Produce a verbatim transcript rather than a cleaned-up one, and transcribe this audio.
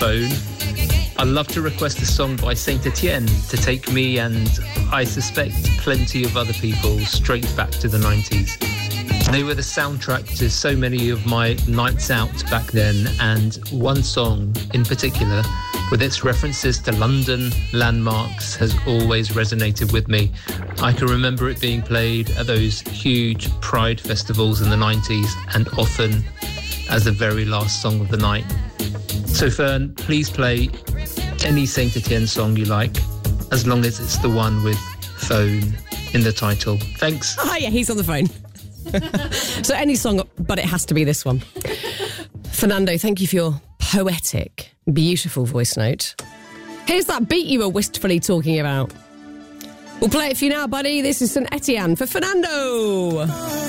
phone. I'd love to request a song by Saint Etienne to take me and, I suspect, plenty of other people straight back to the nineties. They were the soundtrack to so many of my nights out back then, and one song in particular, with its references to London landmarks, has always resonated with me. I can remember it being played at those huge Pride festivals in the nineties, and often as the very last song of the night. So Fern, please play any Saint Etienne song you like, as long as it's the one with phone in the title. Thanks. Oh yeah, he's on the phone. So any song, but it has to be this one. Fernando, thank you for your poetic, beautiful voice note. Here's that beat you were wistfully talking about. We'll play it for you now, buddy. This is Saint Etienne for Fernando.